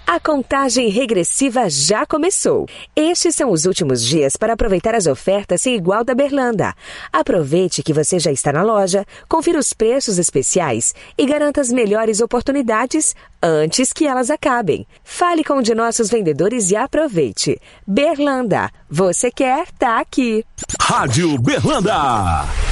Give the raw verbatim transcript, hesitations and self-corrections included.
A contagem regressiva já começou. Estes são os últimos dias para aproveitar as ofertas sem igual da Berlanda. Aproveite que você já está na loja, confira os preços especiais e garanta as melhores oportunidades antes que elas acabem. Fale com um de nossos vendedores e aproveite. Berlanda, você quer, tá aqui. Rádio Berlanda.